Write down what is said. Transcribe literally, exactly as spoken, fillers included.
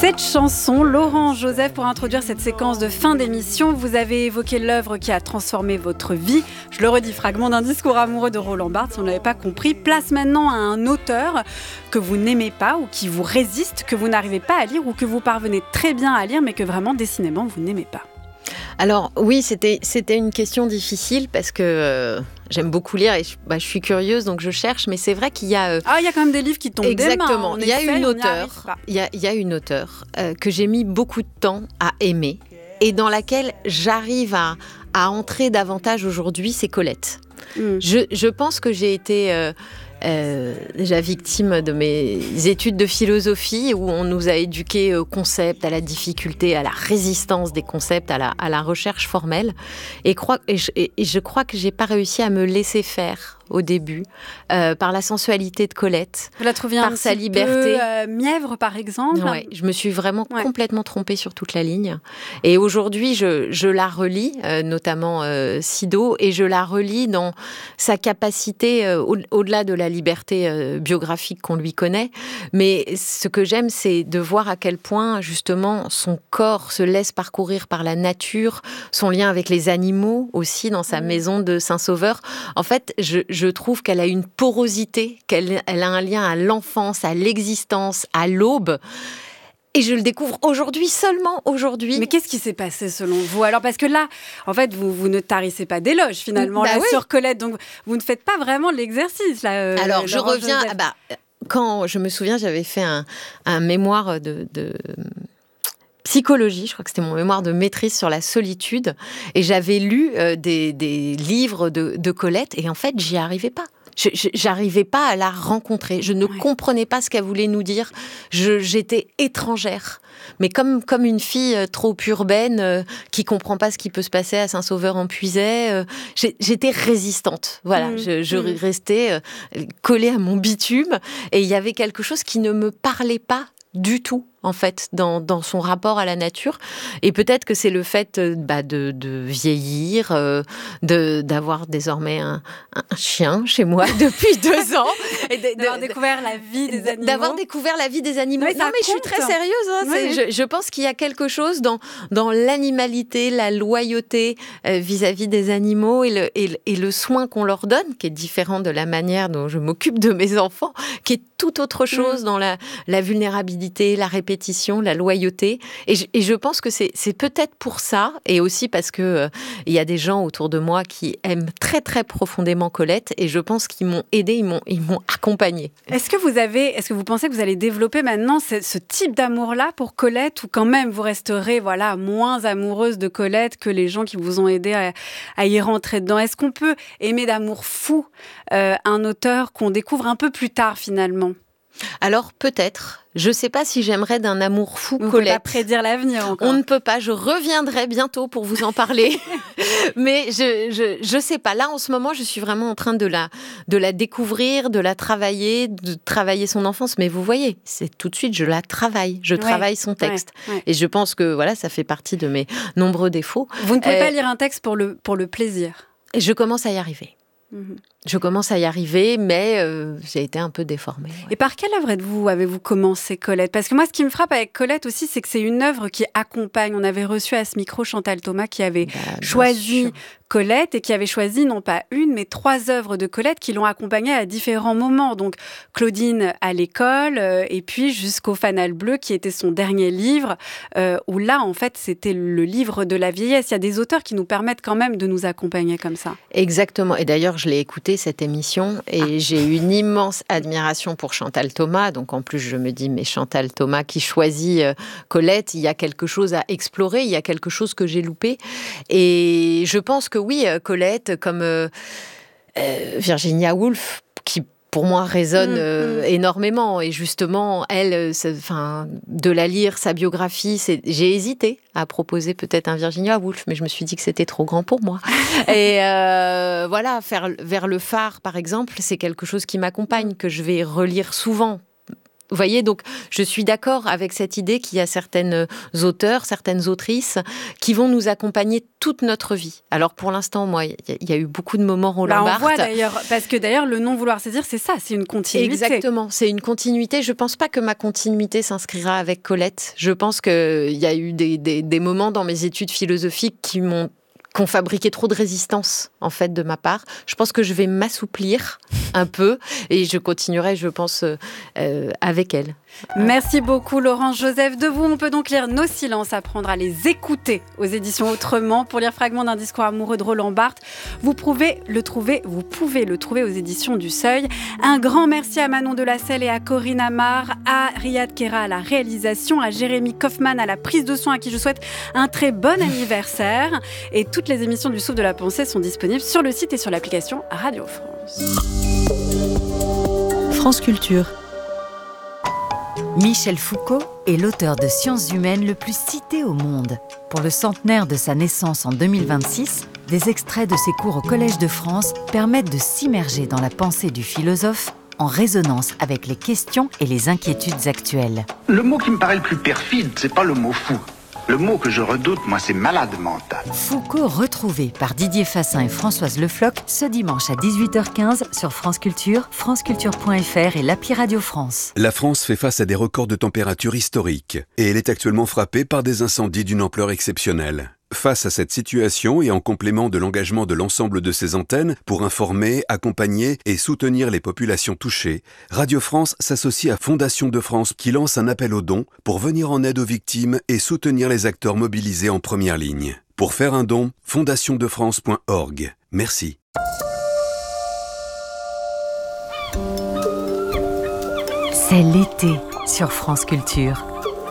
Cette chanson, Laurent Joseph, pour introduire cette séquence de fin d'émission, vous avez évoqué l'œuvre qui a transformé votre vie. Je le redis, fragment d'un discours amoureux de Roland Barthes, si on ne l'avait pas compris. Place maintenant à un auteur que vous n'aimez pas ou qui vous résiste, que vous n'arrivez pas à lire ou que vous parvenez très bien à lire mais que vraiment, décidément, vous n'aimez pas. Alors oui, c'était, c'était une question difficile parce que euh, j'aime beaucoup lire et je, bah, je suis curieuse donc je cherche, mais c'est vrai qu'il y a... Euh, ah, il y a quand même des livres qui tombent exactement, des mains. Il y a une auteure, il y a, il y a une auteure euh, que j'ai mis beaucoup de temps à aimer et dans laquelle j'arrive à, à entrer davantage aujourd'hui, c'est Colette. Mm. Je, je pense que j'ai été... Euh, Euh, déjà victime de mes études de philosophie où on nous a éduqués au concept, à la difficulté, à la résistance des concepts, à la, à la recherche formelle. Et, crois, et, je, et je crois que j'ai pas réussi à me laisser faire au début, euh, par la sensualité de Colette, vous la trouviez par un sa petit liberté. Peu, euh, mièvre, par exemple. Ouais, je me suis vraiment ouais. complètement trompée sur toute la ligne. Et aujourd'hui, je, je la relis, euh, notamment euh, Sido, et je la relis dans sa capacité, euh, au, au-delà de la liberté euh, biographique qu'on lui connaît. Mais ce que j'aime, c'est de voir à quel point, justement, son corps se laisse parcourir par la nature, son lien avec les animaux aussi, dans sa mmh. maison de Saint-Sauveur. En fait, je Je trouve qu'elle a une porosité, qu'elle elle a un lien à l'enfance, à l'existence, à l'aube. Et je le découvre aujourd'hui, seulement aujourd'hui. Mais qu'est-ce qui s'est passé selon vous ? Alors, parce que là, en fait, vous, vous ne tarissez pas d'éloges, finalement, bah là, oui. sur Colette. Donc, vous ne faites pas vraiment l'exercice, là. Euh, Alors, je reviens... Ah bah, quand je me souviens, j'avais fait un, un mémoire de... de... psychologie, je crois que c'était mon mémoire de maîtrise sur la solitude, et j'avais lu euh, des, des livres de, de Colette, et en fait, j'y arrivais pas. Je, je, j'arrivais pas à la rencontrer. Je ne ouais. comprenais pas ce qu'elle voulait nous dire. Je, j'étais étrangère. Mais comme, comme une fille trop urbaine, euh, qui comprend pas ce qui peut se passer à Saint-Sauveur-en-Puisaye, euh, j'ai, j'étais résistante. Voilà, mmh. je, je mmh. restais euh, collée à mon bitume, et il y avait quelque chose qui ne me parlait pas du tout, en fait, dans, dans son rapport à la nature. Et peut-être que c'est le fait euh, bah, de, de vieillir, euh, de, d'avoir désormais un, un chien chez moi depuis deux ans. Et de, d'avoir de, découvert la vie des animaux. D'avoir découvert la vie des animaux. Oui, non, mais compte. Je suis très sérieuse. Hein, oui, oui. Je, je pense qu'il y a quelque chose dans, dans l'animalité, la loyauté euh, vis-à-vis des animaux et le, et, et le soin qu'on leur donne, qui est différent de la manière dont je m'occupe de mes enfants, qui est tout autre chose mmh. dans la, la vulnérabilité, la répétition, la loyauté. Et je, et je pense que c'est, c'est peut-être pour ça, et aussi parce que euh, il y a des gens autour de moi qui aiment très très profondément Colette, et je pense qu'ils m'ont aidée, ils m'ont, ils m'ont accompagnée. Est-ce que vous avez, est-ce que vous pensez que vous allez développer maintenant ce, ce type d'amour-là pour Colette, ou quand même vous resterez voilà moins amoureuse de Colette que les gens qui vous ont aidé à, à y rentrer dedans ? Est-ce qu'on peut aimer d'amour fou euh, un auteur qu'on découvre un peu plus tard finalement ? Alors peut-être. Je ne sais pas si j'aimerais d'un amour fou on Colette. On ne peut pas prédire l'avenir encore. On ne peut pas. Je reviendrai bientôt pour vous en parler. Mais je, je, je sais pas. Là, en ce moment, je suis vraiment en train de la, de la découvrir, de la travailler, de travailler son enfance. Mais vous voyez, c'est tout de suite, je la travaille. Je ouais, travaille son texte. Ouais, ouais. Et je pense que voilà, ça fait partie de mes nombreux défauts. Vous ne pouvez euh, pas lire un texte pour le, pour le plaisir. Et je commence à y arriver. Mmh. Je commence à y arriver, mais euh, j'ai été un peu déformée. Ouais. Et par quelle œuvre êtes-vous, avez-vous commencé, Colette ? Parce que moi, ce qui me frappe avec Colette aussi, c'est que c'est une œuvre qui accompagne. On avait reçu à ce micro Chantal Thomas qui avait bah, choisi sûr. Colette et qui avait choisi non pas une, mais trois œuvres de Colette qui l'ont accompagnée à différents moments. Donc Claudine à l'école, euh, et puis jusqu'au Fanal Bleu, qui était son dernier livre, euh, où là, en fait, c'était le livre de la vieillesse. Il y a des auteurs qui nous permettent quand même de nous accompagner comme ça. Exactement. Et d'ailleurs, je l'ai écouté cette émission et ah. j'ai une immense admiration pour Chantal Thomas. Donc en plus, je me dis, mais Chantal Thomas qui choisit euh, Colette, il y a quelque chose à explorer, il y a quelque chose que j'ai loupé. Et je pense que oui, Colette, comme euh, euh, Virginia Woolf, qui pour moi résonne euh, mmh, mmh. énormément. Et justement, elle, enfin, de la lire, sa biographie, c'est... j'ai hésité à proposer peut-être un Virginia Woolf, mais je me suis dit que c'était trop grand pour moi. Et euh, voilà, faire Vers le phare, par exemple, c'est quelque chose qui m'accompagne, que je vais relire souvent. Vous voyez, donc je suis d'accord avec cette idée qu'il y a certaines auteurs, certaines autrices qui vont nous accompagner toute notre vie. Alors pour l'instant, moi, il y, y a eu beaucoup de moments Roland bah, on Barthes. Voit d'ailleurs, parce que d'ailleurs, le non vouloir saisir, c'est ça, c'est une continuité. Exactement, c'est une continuité. Je ne pense pas que ma continuité s'inscrira avec Colette. Je pense qu'il y a eu des, des, des moments dans mes études philosophiques qui m'ont qui ont fabriqué trop de résistance, en fait, de ma part. Je pense que je vais m'assouplir un peu et je continuerai, je pense, euh, avec elle. Merci beaucoup, Laurence Joseph. De vous, on peut donc lire Nos silences, apprendre à les écouter aux éditions Autrement. Pour lire Fragment d'un discours amoureux de Roland Barthes, vous pouvez le trouver, vous pouvez le trouver aux éditions du Seuil. Un grand merci à Manon Delacelle et à Corinne Amar, à Riyad Kera à la réalisation, à Jérémy Kaufmann à la prise de son, à qui je souhaite un très bon anniversaire. Et toutes les émissions du Souffle de la Pensée sont disponibles sur le site et sur l'application Radio France. France Culture. Michel Foucault est l'auteur de sciences humaines le plus cité au monde. Pour le centenaire de sa naissance en deux mille vingt-six, des extraits de ses cours au Collège de France permettent de s'immerger dans la pensée du philosophe en résonance avec les questions et les inquiétudes actuelles. Le mot qui me paraît le plus perfide, c'est pas le mot fou. Le mot que je redoute, moi, c'est malade mental. Foucault retrouvé par Didier Fassin et Françoise Le Floch ce dimanche à dix-huit heures quinze sur France Culture, franceculture point f r et l'appli Radio France. La France fait face à des records de température historiques et elle est actuellement frappée par des incendies d'une ampleur exceptionnelle. Face à cette situation et en complément de l'engagement de l'ensemble de ses antennes pour informer, accompagner et soutenir les populations touchées, Radio France s'associe à Fondation de France qui lance un appel aux dons pour venir en aide aux victimes et soutenir les acteurs mobilisés en première ligne. Pour faire un don, fondation de france point org. Merci. C'est l'été sur France Culture.